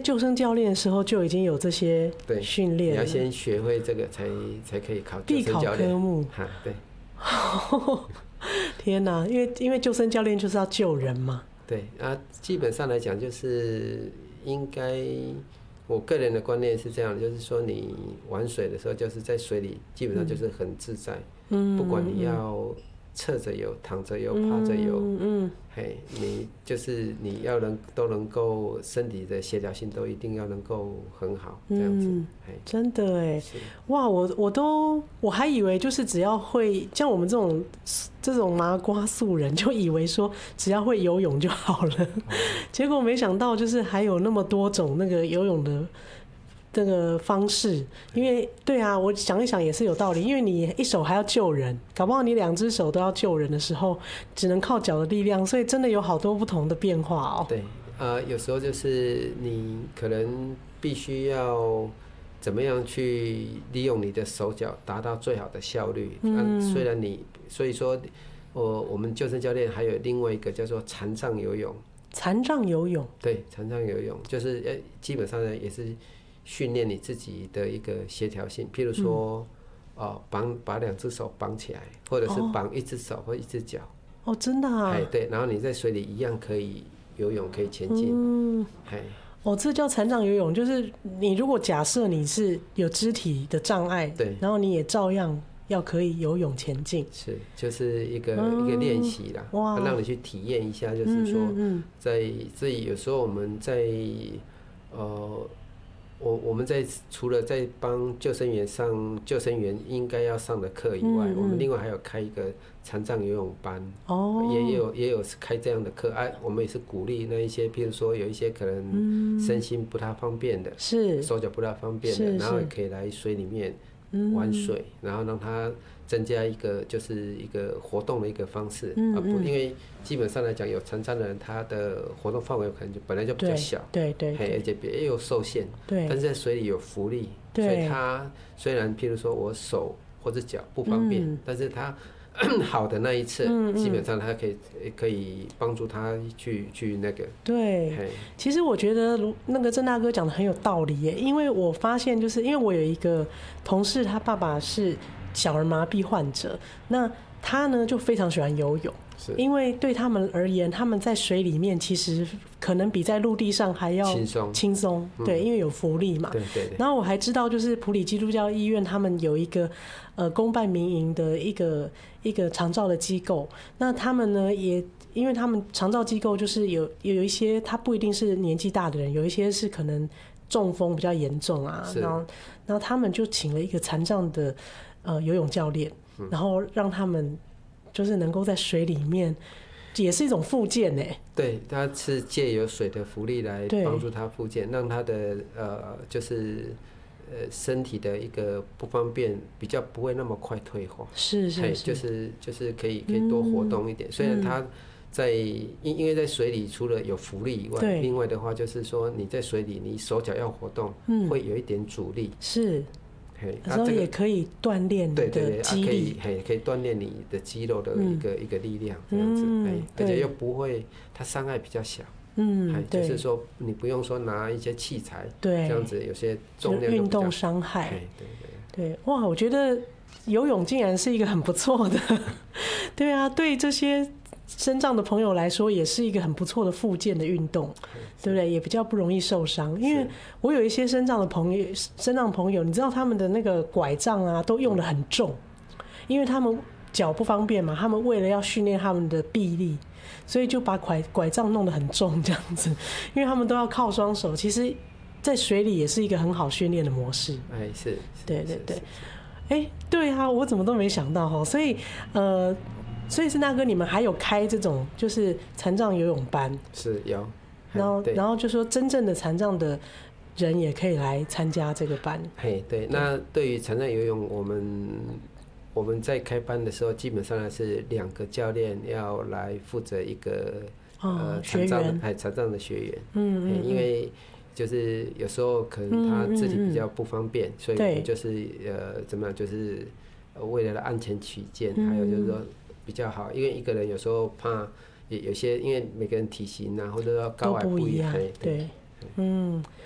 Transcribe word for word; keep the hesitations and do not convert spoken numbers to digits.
救生教练的时候就已经有这些训练， 你要先学会这个才才可以考救生教练。 必考科目。 哈，对。 天哪，因为因为救生教练就是要救人嘛。 对啊，基本上来讲就是应该，我个人的观念是这样，就是说你玩水的时候，就是在水里基本上就是很自在，嗯、不管你要侧着游、躺着游、趴着游，嗯嗯，嘿，你就是你要能都能够身体的协调性都一定要能够很好，这样子，嗯、 真的哎，哇，我我都我还以为就是只要会像我们这种这种麻瓜素人，就以为说只要会游泳就好了，嗯、结果没想到就是还有那么多种那个游泳的这个方式，因为对啊，我想一想也是有道理，因为你一手还要救人，搞不好你两只手都要救人的时候，只能靠脚的力量，所以真的有好多不同的变化哦。 对，呃，有时候就是你可能必须要怎么样去利用你的手脚，达到最好的效率。嗯，虽然你，所以说，我我们救生教练还有另外一个叫做残障游泳。 残障游泳。对， 残障游泳就是呃，基本上呢也是训练你自己的一个协调性，譬如说，嗯、哦，绑把两只手绑起来，或者是绑一只手或一只脚。 哦，真的啊。 哎，对，然后你在水里一样可以游泳，可以前进。嗯。哎。 哦，这叫残障游泳，就是你如果假设你是有肢体的障碍，对，然后你也照样要可以游泳前进。 是，就是一个、嗯、一个练习啦，哇，让你去体验一下，就是说，在这里有时候我们在呃。我我们在除了在帮救生员上救生员应该要上的课以外，嗯嗯，我们另外还有开一个残障游泳班，哦，也有也有开这样的课，啊，我们也是鼓励那一些，譬如说有一些可能身心不太方便的，是手脚不太方便的，然后也可以来水里面玩水，嗯、然后让他增加一个就是一个活动的一个方式，嗯嗯啊不，因为基本上来讲，有残障的人，他的活动范围可能就本来就比较小，对对，对，而且也有受限，对，但是在水里有浮力，所以他虽然譬如说我手或者脚不方便，嗯、但是他好的那一次，嗯嗯，基本上他可以可以帮助他去去那个。 对，其实我觉得那个郑大哥讲的很有道理耶，因为我发现就是因为我有一个同事，他爸爸是小儿麻痹患者，那他呢就非常喜欢游泳，因为对他们而言，他们在水里面其实可能比在陆地上还要轻松，轻松，对，因为有浮力嘛。对对对。然后我还知道，就是埔里基督教医院他们有一个呃公办民营的一个一个长照的机构，那他们呢也因为他们长照机构就是有有一些他不一定是年纪大的人，有一些是可能中风比较严重啊，然后然后他们就请了一个残障的呃游泳教练，然后让他们就是能够在水里面，也是一种复健呢。 对，他是借由水的浮力来帮助他复健，让他的呃就是呃身体的一个不方便比较不会那么快退化。是是是，就是就是可以可以多活动一点。嗯、虽然他在因因为在水里除了有浮力以外，另外的话就是说你在水里你手脚要活动，嗯、会有一点阻力。是。 有时候也可以锻炼你的肌力， 可以可以锻炼你的肌肉的一个、嗯、一个力量，这样子，嗯、而且又不会，它伤害比较小。嗯，就是说你不用说拿一些器材，对，这样子有些重量运动伤害。对对对，哇，我觉得游泳竟然是一个很不错的，对啊，对这些身障的朋友来说，也是一个很不错的复健的运动，对不对？也比较不容易受伤。因为我有一些身障的朋友，身障朋友，你知道他们的那个拐杖啊，都用得很重，因为他们脚不方便嘛，他们为了要训练他们的臂力，所以就把拐拐杖弄得很重这样子，因为他们都要靠双手。其实，在水里也是一个很好训练的模式。 哎，是， 对对对，哎，对啊，我怎么都没想到哈，所以呃。所以是大哥，你们还有开这种就是残障游泳班？ 是有， 然后然后就说真正的残障的人也可以来参加这个班。 嘿，对，那对于残障游泳，我们我们在开班的时候，基本上是两个教练要来负责一个、 哦、呃残障还残障的学员。嗯 嗯, 嗯，因为就是有时候可能他肢体比较不方便，嗯嗯嗯所以我们就是呃怎么样，就是为了安全起见，嗯、还有就是说。比较好，因为一个人有时候怕，有有些因为每个人体型啊，或者说高矮不一样， 对，对嗯，